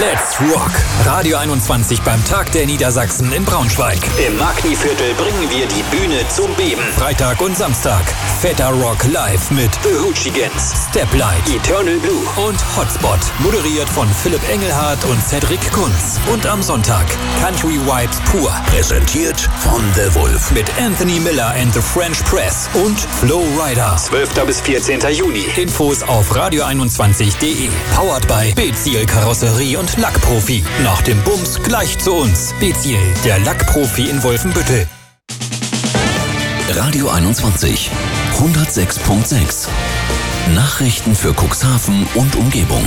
Let's Rock! Radio 21 beim Tag der Niedersachsen in Braunschweig. Im Magni-Viertel bringen wir die Bühne zum Beben. Freitag und Samstag. Fetter Rock live mit The Hoochigans, Steplight, Eternal Blue und Hotspot. Moderiert von Philipp Engelhardt und Cedric Kunz. Und am Sonntag Country Vibes pur. Präsentiert von The Wolf. Mit Anthony Miller and the French Press und Flo Rida. 12. bis 14. Juni. Infos auf radio21.de. Powered by Beziel Karosserie und Lackprofi. Nach dem Bums gleich zu uns. Beziel, der Lackprofi in Wolfenbüttel. Radio 21, 106.6. Nachrichten für Cuxhaven und Umgebung.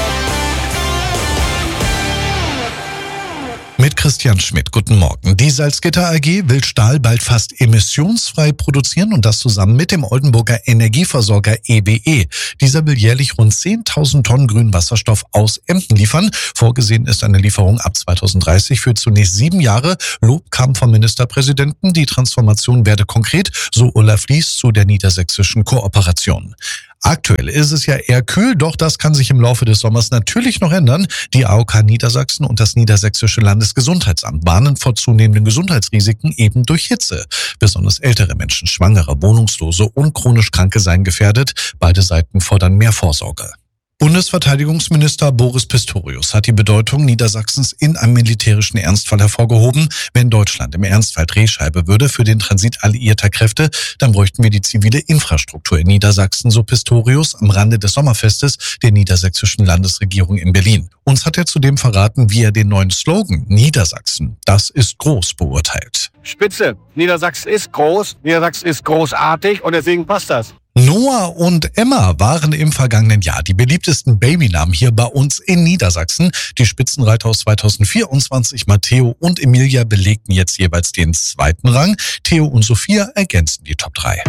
Mit Christian Schmidt, guten Morgen. Die Salzgitter AG will Stahl bald fast emissionsfrei produzieren und das zusammen mit dem Oldenburger Energieversorger EBE. Dieser will jährlich rund 10.000 Tonnen grünen Wasserstoff aus Emden liefern. Vorgesehen ist eine Lieferung ab 2030 für zunächst 7 Jahre. Lob kam vom Ministerpräsidenten. Die Transformation werde konkret, so Olaf Lies zu der niedersächsischen Kooperation. Aktuell ist es ja eher kühl, doch das kann sich im Laufe des Sommers natürlich noch ändern. Die AOK Niedersachsen und das Niedersächsische Landesgesundheitsamt warnen vor zunehmenden Gesundheitsrisiken eben durch Hitze. Besonders ältere Menschen, Schwangere, Wohnungslose und chronisch Kranke seien gefährdet. Beide Seiten fordern mehr Vorsorge. Bundesverteidigungsminister Boris Pistorius hat die Bedeutung Niedersachsens in einem militärischen Ernstfall hervorgehoben. Wenn Deutschland im Ernstfall Drehscheibe würde für den Transit alliierter Kräfte, dann bräuchten wir die zivile Infrastruktur in Niedersachsen, so Pistorius am Rande des Sommerfestes der niedersächsischen Landesregierung in Berlin. Uns hat er zudem verraten, wie er den neuen Slogan Niedersachsen, das ist groß, beurteilt. Spitze, Niedersachsen ist groß, Niedersachsen ist großartig und deswegen passt das. Noah und Emma waren im vergangenen Jahr die beliebtesten Babynamen hier bei uns in Niedersachsen. Die Spitzenreiter aus 2024, Matteo und Emilia, belegten jetzt jeweils den 2. Rang. Theo und Sophia ergänzen die Top 3.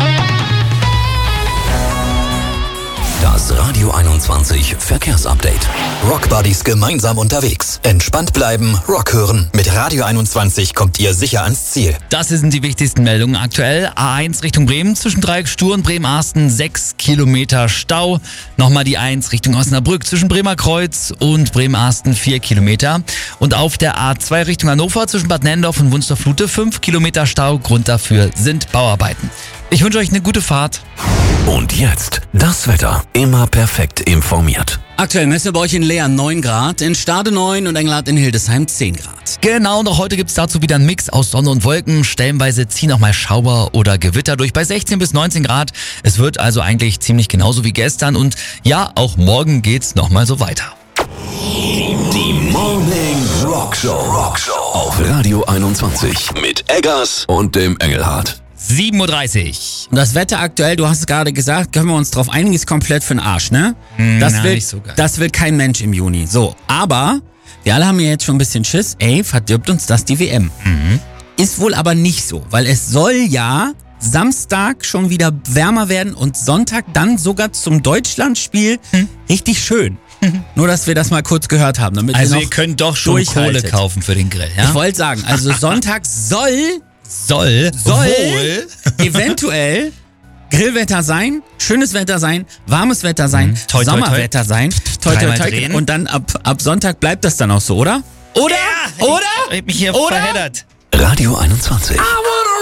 Das Radio 21 Verkehrsupdate. Rock Buddies gemeinsam unterwegs. Entspannt bleiben, Rock hören. Mit Radio 21 kommt ihr sicher ans Ziel. Das sind die wichtigsten Meldungen aktuell. A1 Richtung Bremen, zwischen Dreieck Stur und Bremen-Arsten 6 Kilometer Stau. Nochmal die 1 Richtung Osnabrück, zwischen Bremer Kreuz und Bremen-Arsten 4 Kilometer. Und auf der A2 Richtung Hannover, zwischen Bad Nennendorf und Wunstorf-Lute 5 Kilometer Stau. Grund dafür sind Bauarbeiten. Ich wünsche euch eine gute Fahrt. Und jetzt das Wetter. Immer perfekt informiert. Aktuell messen wir bei euch in Leer 9 Grad, in Stade 9 und Engelhardt in Hildesheim 10 Grad. Genau, noch heute gibt's dazu wieder einen Mix aus Sonne und Wolken. Stellenweise ziehen auch mal Schauer oder Gewitter durch bei 16 bis 19 Grad. Es wird also eigentlich ziemlich genauso wie gestern. Und ja, auch morgen geht's nochmal so weiter. Die Morning Rock Show auf Radio 21 mit Eggers und dem Engelhardt. 7.30 Uhr. Und das Wetter aktuell, du hast es gerade gesagt, können wir uns drauf einigen, ist komplett für den Arsch, ne? Nicht so geil. Das will kein Mensch im Juni. So, aber wir alle haben ja jetzt schon ein bisschen Schiss. Ey, verdirbt uns das die WM. Ist wohl aber nicht so, weil es soll ja Samstag schon wieder wärmer werden und Sonntag dann sogar zum Deutschlandspiel richtig schön. Nur, dass wir das mal kurz gehört haben. Damit Also ihr ihr könnt doch schon Kohle kaufen für den Grill, ja? Ich wollte sagen, also Sonntag soll wohl eventuell Grillwetter sein, schönes Wetter sein, warmes Wetter sein, Toi, toi, toi. Sommerwetter sein. Toi, toi, Dreimal toi. drehen. Und dann ab Sonntag bleibt das dann auch so, oder? Oder? Ich hab mich hier Oder? verheddert. Radio 21.